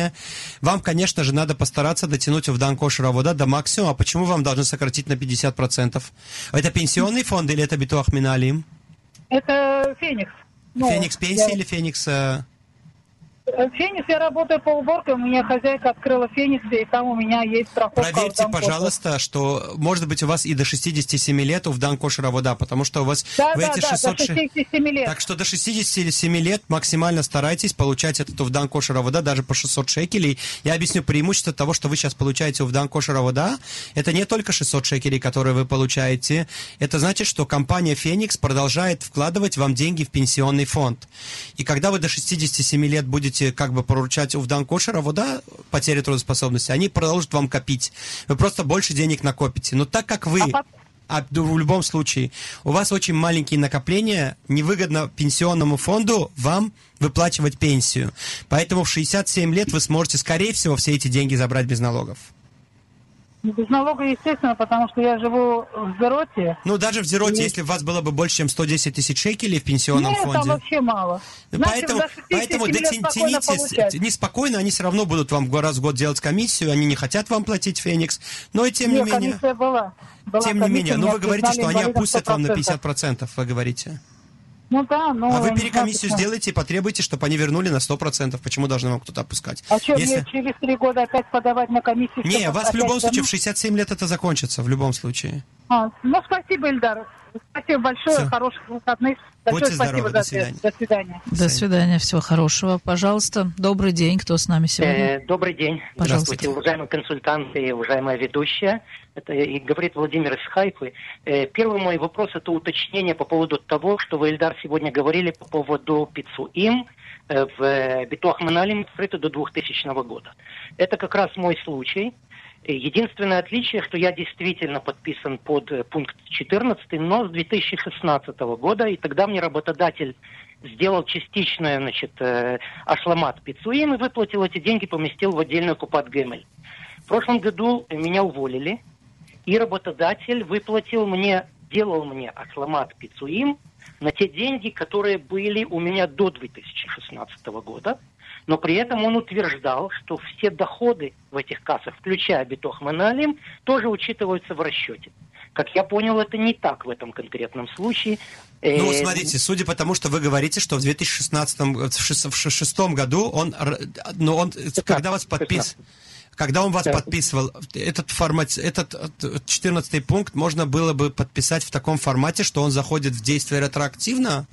накопления. Вам, конечно же, надо постараться дотянуть Овдан Кошер Авода до максимума. А почему вам должны сократить на 50%? Это пенсионный фонд или это Битуах Миналим? Это Феникс. Феникс пенсии или Феникс... Феникс, я работаю по уборке, у меня хозяйка открыла Феникс, и там у меня есть страховка. Проверьте, пожалуйста, что, может быть, у вас и до 67 лет Овдан Кошер Авода, потому что у вас да, в эти до 67 лет. Так что до 67 лет максимально старайтесь получать этот Овдан Кошер Авода даже по 600 шекелей. Я объясню преимущество того, что вы сейчас получаете Овдан Кошер Авода. Это не только 600 шекелей, которые вы получаете. Это значит, что компания Феникс продолжает вкладывать вам деньги в пенсионный фонд. И когда вы до 67 лет будете как бы поручать Овдан Кошер Авода, потери трудоспособности, они продолжат вам копить. Вы просто больше денег накопите. Но так как вы, в любом случае, у вас очень маленькие накопления, невыгодно пенсионному фонду вам выплачивать пенсию. Поэтому в 67 лет вы сможете, скорее всего, все эти деньги забрать без налогов. Без налога, естественно, потому что я живу в Зероте. Ну, даже в Зероте, если у вас было бы больше, чем 110 тысяч шекелей в пенсионном фонде... Нет, там вообще мало. Поэтому тяните, неспокойно, они все равно будут вам раз в год делать комиссию, они не хотят вам платить Феникс, но и тем не менее... комиссия была. Тем не менее, но вы говорите, что они опустят вам на 50%, вы говорите. Ну да, но... А вы перекомиссию сделайте и потребуйте, чтобы они вернули на 100%. Почему должны вам кто-то опускать? А что, мне через 3 года опять подавать на комиссию? Не, у вас в любом случае в 67 лет это закончится, в любом случае. Ну, спасибо, Ильдар. Спасибо большое, Все. Хороших выходных. Будьте здоровы, до свидания. До свидания. До свидания, всего хорошего. Пожалуйста, добрый день, кто с нами сегодня? Добрый день. Здравствуйте, уважаемые консультанты и уважаемая ведущая. Это и говорит Владимир из Хайфы. Первый мой вопрос – это уточнение по поводу того, что вы, Ильдар, сегодня говорили по поводу пицуим в Битуах Миналим открыто до 2000 года. Это как раз мой случай. Единственное отличие, что я действительно подписан под пункт 14, но с 2016 года, и тогда мне работодатель сделал частичное, ашламат пицуим и выплатил эти деньги, поместил в отдельную купат гемель. В прошлом году меня уволили, и работодатель делал мне ашламат пицуим на те деньги, которые были у меня до 2016 года. Но при этом он утверждал, что все доходы в этих кассах, включая Битуах Миналим, тоже учитываются в расчете. Как я понял, это не так в этом конкретном случае. Ну, смотрите, судя по тому, что вы говорите, что в 2006 году когда он вас подписывал, этот 14-й пункт можно было бы подписать в таком формате, что он заходит в действие ретроактивно,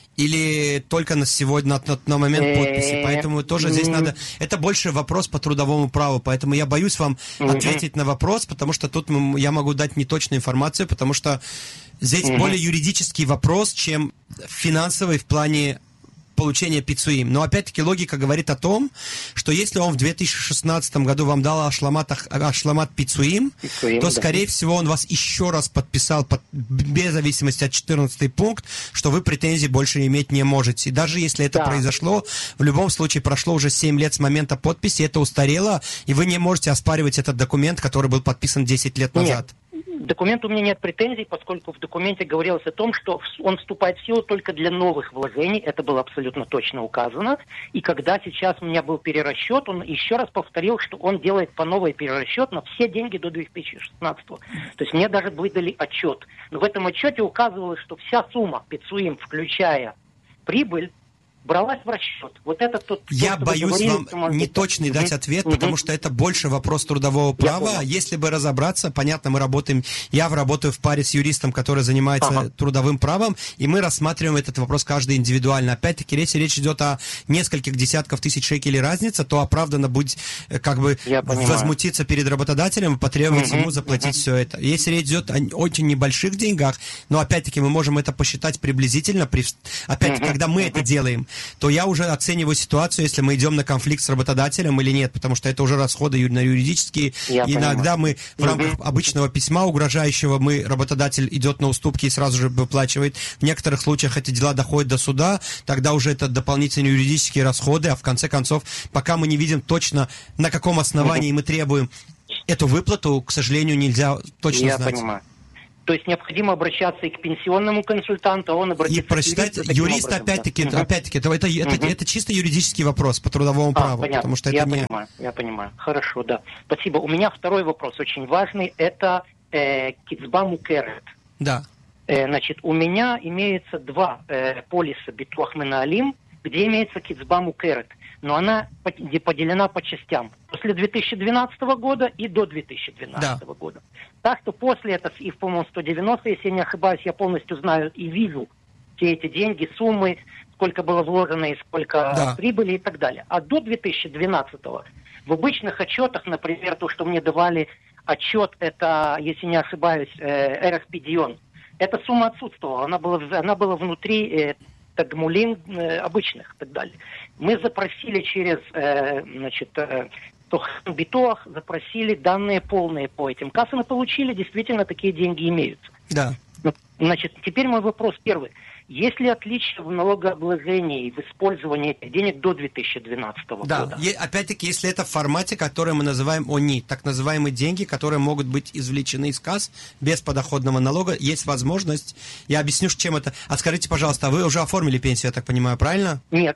или только на сегодня, на момент подписи. Поэтому тоже здесь надо... Это больше вопрос по трудовому праву, поэтому я боюсь вам ответить на вопрос, потому что тут я могу дать неточную информацию, потому что здесь более юридический вопрос, чем финансовый в плане получения пицуим. Но опять-таки логика говорит о том, что если он в 2016 году вам дал ашламат пицуим, то, скорее всего, он вас еще раз подписал без зависимости от 14 пункт, что вы претензий больше иметь не можете. И даже если это произошло, в любом случае прошло уже 7 лет с момента подписи, это устарело, и вы не можете оспаривать этот документ, который был подписан 10 лет назад. Документ у меня нет претензий, поскольку в документе говорилось о том, что он вступает в силу только для новых вложений. Это было абсолютно точно указано. И когда сейчас у меня был перерасчет, он еще раз повторил, что он делает по новой перерасчет на все деньги до 2016. То есть мне даже выдали отчет. Но в этом отчете указывалось, что вся сумма пицуим, включая прибыль, бралась в расчет. Вот это Я боюсь вам неточный дать ответ, потому что это больше вопрос трудового права. Если бы разобраться, понятно, я работаю в паре с юристом, который занимается трудовым правом, и мы рассматриваем этот вопрос каждый индивидуально. Опять-таки, если речь идет о нескольких десятков тысяч шекелей разница, то оправданно будет возмутиться перед работодателем и потребовать ему заплатить все это. Если речь идет о очень небольших деньгах, но опять-таки мы можем это посчитать приблизительно, опять-таки, когда мы это делаем, то я уже оцениваю ситуацию, если мы идем на конфликт с работодателем или нет, потому что это уже расходы на юридические. Иногда мы в рамках обычного письма угрожающего, работодатель идет на уступки и сразу же выплачивает. В некоторых случаях эти дела доходят до суда, тогда уже это дополнительные юридические расходы, а в конце концов, пока мы не видим точно, на каком основании мы требуем эту выплату, к сожалению, нельзя точно знать. Я понимаю. То есть необходимо обращаться и к пенсионному консультанту, а он обратится и прочитать, к юрист, образом, опять-таки, да. это чисто юридический вопрос по трудовому праву, понятно. потому что это Я понимаю. Хорошо, да. Спасибо. У меня второй вопрос очень важный. Это кицба мукерет. Да. Значит, у меня имеется два полиса битуах менаалим, где имеется кицба мукерет, но она поделена по частям. После 2012 года и до 2012 года. Так что после этого, и, по-моему, 190, если я не ошибаюсь, я полностью знаю и вижу все эти деньги, суммы, сколько было вложено и сколько прибыли и так далее. А до 2012 в обычных отчетах, например, то, что мне давали отчет, это, если не ошибаюсь, РФП-Дион, эта сумма отсутствовала, она была внутри тагмулин обычных и так далее. Мы запросили через, Битуах, запросили данные полные по этим кассам и получили, действительно, такие деньги имеются. Да. Значит, теперь мой вопрос первый. Есть ли отличия в налогообложении и в использовании этих денег до 2012 года? Да, опять-таки, если это в формате, который мы называем ОНИ, так называемые деньги, которые могут быть извлечены из касс без подоходного налога, есть возможность, я объясню, чем это. А скажите, пожалуйста, вы уже оформили пенсию, я так понимаю, правильно? Нет,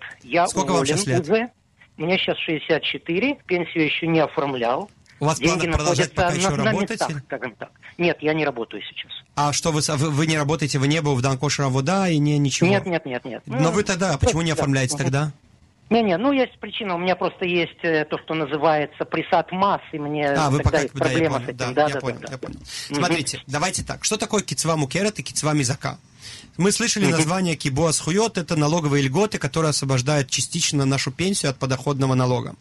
я Сколько вам сейчас лет? уже. Мне сейчас 64, пенсию еще не оформлял. У вас планы продолжать пока еще работать? Местах, скажем так. Нет, я не работаю сейчас. А что вы не работаете, вы не были в Данкошер Авода и ничего? Нет. Но вы тогда, почему не оформляете тогда? Есть причина. У меня просто есть то, что называется присад масс, и мне тогда есть проблема с этим. Я понял. Смотрите, давайте так. Что такое кицва мукерет и кицва мизака? Мы слышали название кибоас хуйот, это налоговые льготы, которые освобождают частично нашу пенсию от подоходного налога.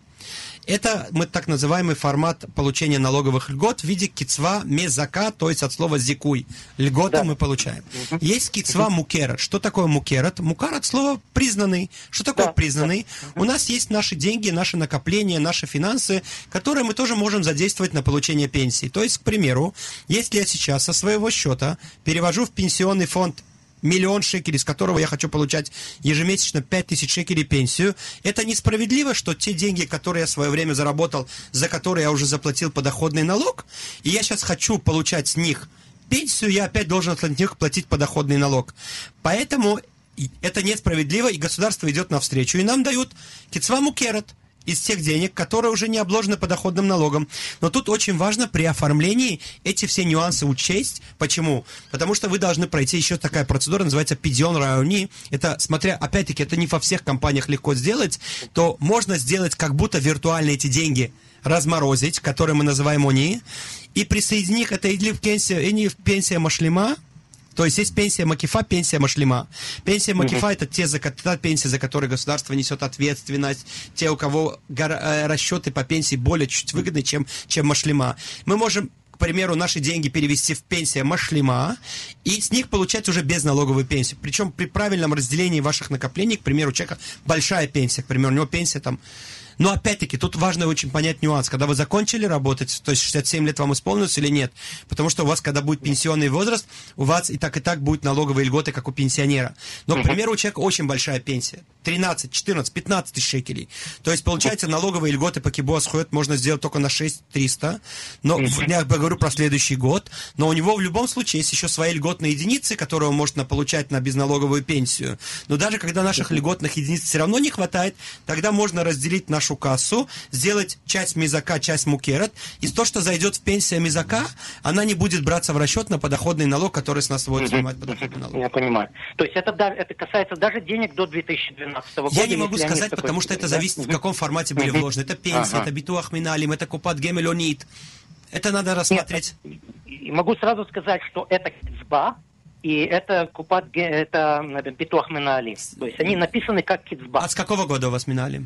Это мы так называемый формат получения налоговых льгот в виде кицва мезака, то есть от слова зикуй. Льготы мы получаем. Есть кицва мукерет. Что такое мукерет? Мукар от слова признанный. Что такое признанный? У нас есть наши деньги, наши накопления, наши финансы, которые мы тоже можем задействовать на получение пенсии. То есть, к примеру, если я сейчас со своего счета перевожу в пенсионный фонд 1 000 000 шекелей, с которого я хочу получать ежемесячно 5000 шекелей пенсию, это несправедливо, что те деньги, которые я в свое время заработал, за которые я уже заплатил подоходный налог, и я сейчас хочу получать с них пенсию, я опять должен от них платить подоходный налог. Поэтому это несправедливо, и государство идет навстречу, и нам дают кицва мукерет из тех денег, которые уже не обложены подоходным налогом. Но тут очень важно при оформлении эти все нюансы учесть. Почему? Потому что вы должны пройти еще такая процедура, называется пидьон райони. Это, смотря, опять-таки, это не во всех компаниях легко сделать, то можно сделать как будто виртуально эти деньги разморозить, которые мы называем ОНИ, и присоединить это или в пенсия машлима. То есть пенсия Макифа, пенсия Машлима. Пенсия Макифа это та пенсия, за которую государство несет ответственность, те, у кого расчеты по пенсии более чуть выгодны, чем Машлима. Мы можем, к примеру, наши деньги перевести в пенсию Машлима и с них получать уже безналоговую пенсию. Причем при правильном разделении ваших накоплений, к примеру, у человека большая пенсия, к примеру, у него пенсия там. Но опять-таки, тут важно очень понять нюанс. Когда вы закончили работать, то есть 67 лет вам исполнилось или нет. Потому что у вас, когда будет пенсионный возраст, у вас и так будут налоговые льготы, как у пенсионера. Но, к примеру, у человека очень большая пенсия. 13, 14, 15 тысяч шекелей. То есть, получается, налоговые льготы по кибоас хуйот можно сделать только на 6300. Но я говорю про следующий год. Но у него в любом случае есть еще свои льготные единицы, которые он может получать на безналоговую пенсию. Но даже когда наших льготных единиц все равно не хватает, тогда можно разделить нашу кассу, сделать часть мизака, часть мукерет, и то, что зайдет в пенсия мизака, она не будет браться в расчет на подоходный налог, который с нас будет снимать подоходный налог. Я понимаю. То есть это касается даже денег до 2012 года? Я не могу сказать, потому что это зависит, в каком формате были вложены. Это пенсия, это битуах миналим, это купат гемелонит. Это надо рассмотреть. Могу сразу сказать, что это кицба, и это купат, это битуах миналим. То есть они написаны как кицба. А с какого года у вас миналим?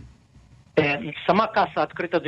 Сама касса открыта в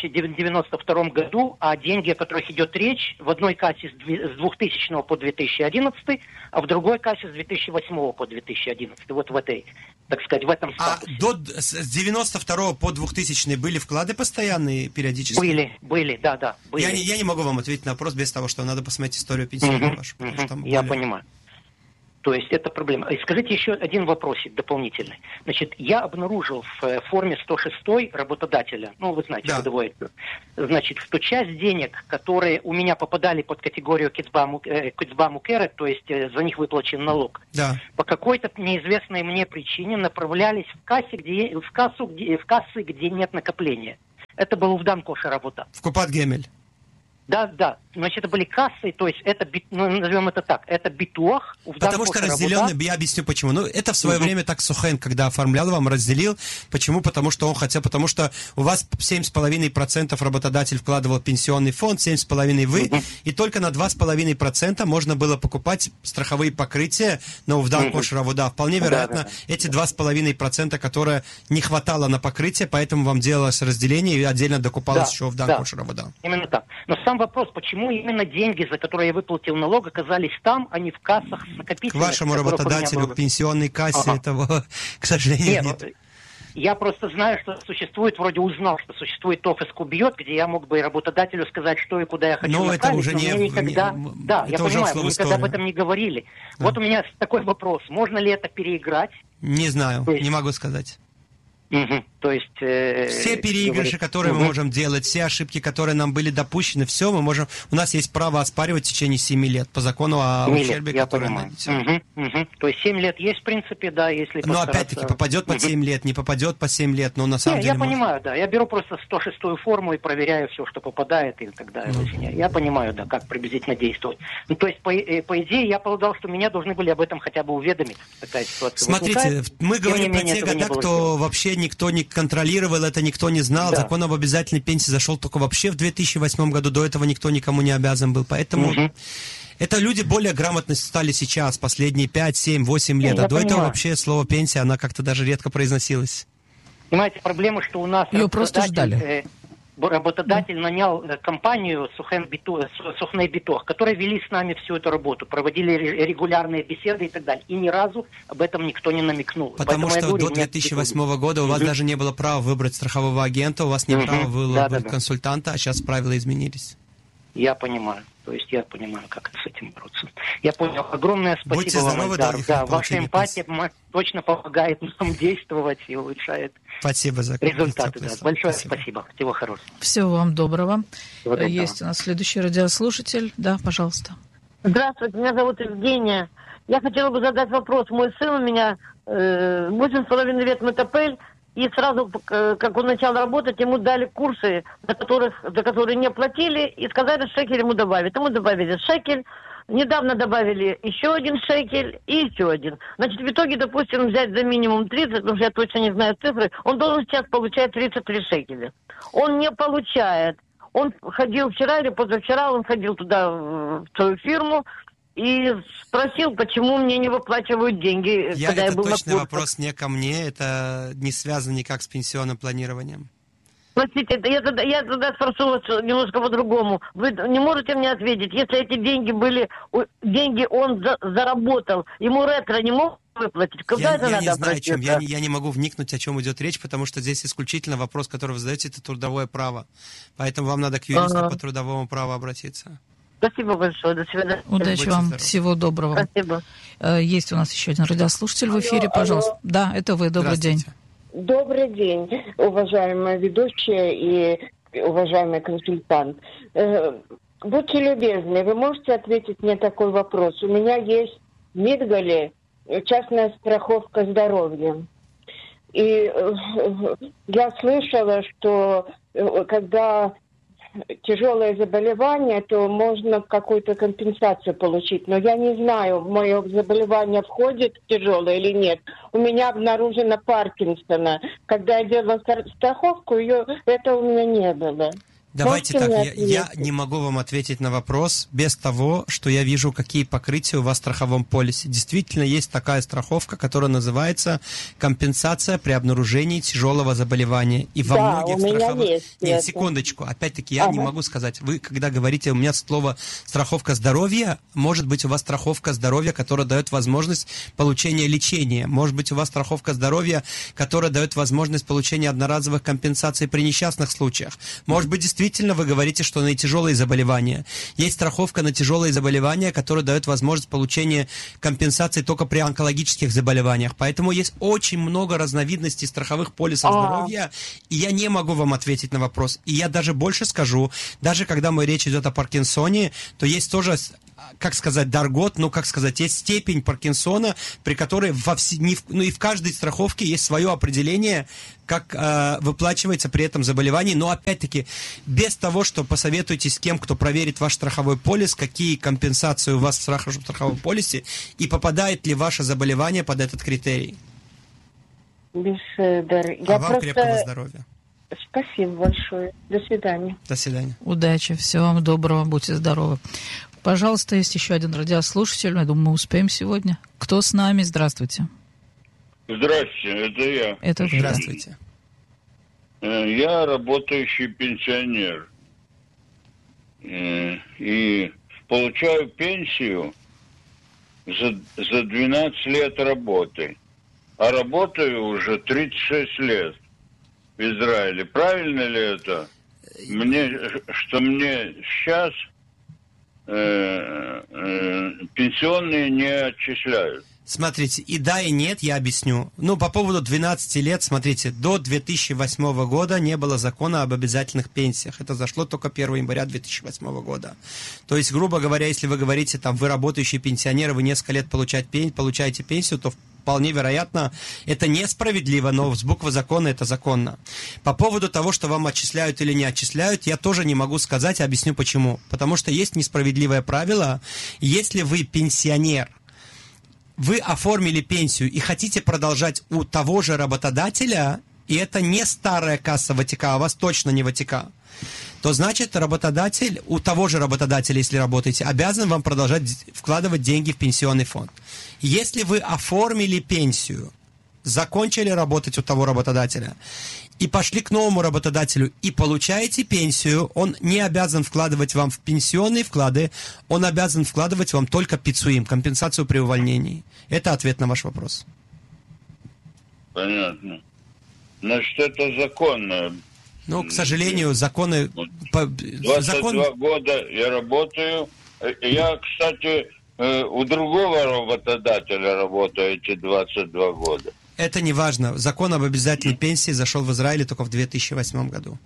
1992 году, а деньги, о которых идет речь, в одной кассе с 2000 по 2011, а в другой кассе с 2008 по 2011. Вот в этой, так сказать, в этом статусе. А с 92 по 2000 были вклады постоянные периодически? Были, да. Были. Я не могу вам ответить на вопрос без того, что надо посмотреть историю пенсионную вашу. Я понимаю. То есть это проблема. И скажите еще один вопросик дополнительный. Значит, я обнаружил в форме 106 работодателя, ну, вы знаете, годовой отчет, значит, что часть денег, которые у меня попадали под категорию Кицба Мукерет, то есть за них выплачен налог, по какой-то неизвестной мне причине направлялись в кассы, где нет накопления. Это был Увдан Коша работа. В Купат Гемель. Да. Значит, это были кассы, то есть это, назовем это так, это битуах. Потому что разделенный, я объясню почему. Ну, это в свое время так Сухен, когда оформлял вам, разделил. Почему? Потому что он хотел, потому что у вас 7,5% работодатель вкладывал в пенсионный фонд, 7,5% вы, и только на 2,5% можно было покупать страховые покрытия на Увдан Кошер Авода. Вполне вероятно, эти 2,5%, которые не хватало на покрытие, поэтому вам делалось разделение и отдельно докупалось еще Увдан Кошер Авода. Именно так. Но сам вопрос, почему именно деньги, за которые я выплатил налог, оказались там, а не в кассах с накопительными? К вашему работодателю, к пенсионной кассе этого, к сожалению, нет. Я просто знаю, что существует, вроде узнал, что существует ТОФ СКУБьет, где я мог бы работодателю сказать, что и куда я хочу направить. Но это уже не... Никогда... Да, я понимаю, мы никогда об этом не говорили. Да. Вот у меня такой вопрос. Можно ли это переиграть? Не знаю, не могу сказать. То есть... все переигрыши, которые мы можем делать, все ошибки, которые нам были допущены, все мы можем... У нас есть право оспаривать в течение 7 лет по закону о ущербе, который нанесен. То есть 7 лет есть, в принципе, да, если... Но опять-таки попадет под 7 лет, не попадет по 7 лет, но на самом деле... Я понимаю, да. Я беру просто 106-ю форму и проверяю все, что попадает и так далее. Я понимаю, да, как приблизительно действовать. Ну, то есть, по идее, я полагал, что меня должны были об этом хотя бы уведомить. Такая ситуация Смотрите, возникает. Мы говорим про те года, кто вообще никто не контролировал это, никто не знал. Да. Закон об обязательной пенсии зашел только вообще в 2008 году. До этого никто никому не обязан был. Поэтому это люди более грамотно стали сейчас, последние 5, 7, 8 лет. А до этого вообще слово пенсия, она как-то даже редко произносилась. Понимаете, проблема, что у нас... Ее просто ждали. Работодатель нанял компанию Сухней Битох, которые вели с нами всю эту работу, проводили регулярные беседы и так далее. И ни разу об этом никто не намекнул. Потому что до 2008 года у вас даже не было права выбрать страхового агента, у вас не права было выбрать консультанта, а сейчас правила изменились. Я понимаю. То есть я понимаю, как с этим бороться. Я понял. Огромное спасибо Будьте вам, здоровы, да, ваша эмпатия точно помогает нам действовать и улучшает результаты. Да. Большое спасибо. Всего хорошего. Всего вам доброго. Есть у нас следующий радиослушатель. Да, пожалуйста. Здравствуйте, меня зовут Евгения. Я хотела бы задать вопрос. Мой сын у меня 8,5 лет МТП. И сразу, как он начал работать, ему дали курсы, за которые не платили, и сказали, шекель ему добавить. Ему добавили шекель, недавно добавили еще 1 шекель и еще 1. Значит, в итоге, допустим, взять за минимум 30, потому что я точно не знаю цифры, он должен сейчас получать 33 шекеля. Он не получает. Он ходил вчера или позавчера, он ходил туда, в свою фирму, и спросил, почему мне не выплачивают деньги, когда я был на курсах. Это точный вопрос не ко мне, это не связано никак с пенсионным планированием. Простите, я тогда спрошу вас немножко по-другому. Вы не можете мне ответить, если эти деньги он заработал, ему ретро не могут выплатить? Когда это надо обратиться? Я не могу вникнуть, о чем идет речь, потому что здесь исключительно вопрос, который вы задаете, это трудовое право. Поэтому вам надо к юристу по трудовому праву обратиться. Спасибо большое, до свидания. Удачи вам, всего доброго. Спасибо. Есть у нас еще один радиослушатель в эфире, пожалуйста. Да, это вы, добрый день. Добрый день, уважаемая ведущая и уважаемый консультант. Будьте любезны, вы можете ответить мне такой вопрос? У меня есть в Мидгале частная страховка здоровья. И я слышала, что когда тяжелое заболевание, то можно какую-то компенсацию получить. Но я не знаю, мое заболевание входит в тяжелое или нет. У меня обнаружено Паркинсона. Когда я делала страховку, это у меня не было. Давайте так, я не могу вам ответить на вопрос без того, что я вижу, какие покрытия у вас в страховом полисе. Действительно, есть такая страховка, которая называется компенсация при обнаружении тяжелого заболевания. И во многих страховых... Нет, секундочку, опять-таки я не могу сказать. Вы, когда говорите, у меня слово страховка здоровья, может быть, у вас страховка здоровья, которая дает возможность получения лечения. Может быть, у вас страховка здоровья, которая дает возможность получения одноразовых компенсаций при несчастных случаях. Может быть, действительно, действительно вы говорите, что на тяжелые заболевания. Есть страховка на тяжелые заболевания, которая дает возможность получения компенсации только при онкологических заболеваниях. Поэтому есть очень много разновидностей страховых полисов здоровья, и я не могу вам ответить на вопрос. И я даже больше скажу, даже когда речь идет о Паркинсоне, то есть тоже, как сказать, даргот, есть степень Паркинсона, при которой и в каждой страховке есть свое определение, как выплачивается при этом заболевании. Но опять-таки, без того, что посоветуйтесь с кем, кто проверит ваш страховой полис, какие компенсации у вас в страховом полисе, и попадает ли ваше заболевание под этот критерий. Вам крепкого здоровья. Спасибо большое. До свидания. До свидания. Удачи, всего вам доброго, будьте здоровы. Пожалуйста, есть еще один радиослушатель, я думаю, мы успеем сегодня. Кто с нами? Здравствуйте. Здравствуйте, это я. Это здравствуйте. Я работающий пенсионер. И получаю пенсию за 12 лет работы. А работаю уже 36 лет в Израиле. Правильно ли это? Мне сейчас пенсионные не отчисляют. Смотрите, и да, и нет, я объясню. По поводу 12 лет, смотрите, до 2008 года не было закона об обязательных пенсиях. Это зашло только 1 января 2008 года. То есть, грубо говоря, если вы говорите, вы работающий пенсионер, вы несколько лет получаете пенсию, то вполне вероятно, это несправедливо, но с буквы закона это законно. По поводу того, что вам отчисляют или не отчисляют, я тоже не могу сказать, объясню почему. Потому что есть несправедливое правило, если вы пенсионер, вы оформили пенсию и хотите продолжать у того же работодателя, и это не старая касса ВТК, а у вас точно не ВТК, то значит работодатель, у того же работодателя, если работаете, обязан вам продолжать вкладывать деньги в пенсионный фонд. Если вы оформили пенсию, закончили работать у того работодателя и пошли к новому работодателю и получаете пенсию, он не обязан вкладывать вам в пенсионные вклады, он обязан вкладывать вам только пицуим, компенсацию при увольнении. Это ответ на ваш вопрос. Понятно. Значит, это законно. К сожалению, законы... 22 года я работаю. Я, кстати, у другого работодателя работаю эти 22 года. Это не важно. Закон об обязательной пенсии зашел в Израиле только в 2008 году.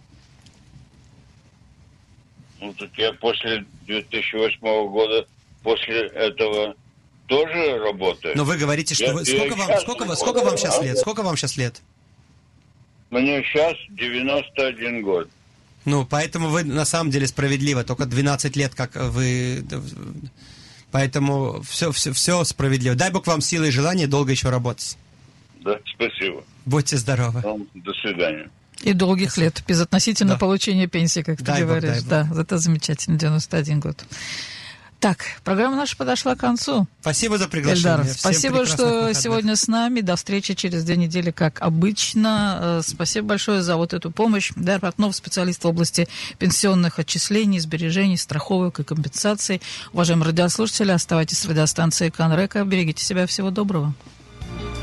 Так я после 2008 года, после этого тоже работаю. Но вы говорите, что сколько вам сейчас лет? Сколько вам сейчас лет? Мне сейчас 91 год. Поэтому вы на самом деле справедливо. Только 12 лет, как вы... Поэтому все справедливо. Дай Бог вам силы и желания долго еще работать. Да, спасибо. Будьте здоровы. До свидания. И долгих лет, безотносительно получения пенсии, как ты говоришь. Да, это замечательно, 91 год. Так, программа наша подошла к концу. Спасибо за приглашение. Эльдар, спасибо, что сегодня с нами. До встречи через 2 недели, как обычно. Спасибо большое за эту помощь. Эльдар Портнов, специалист в области пенсионных отчислений, сбережений, страховок и компенсаций. Уважаемые радиослушатели, оставайтесь с радиостанцией Канрека. Берегите себя. Всего доброго.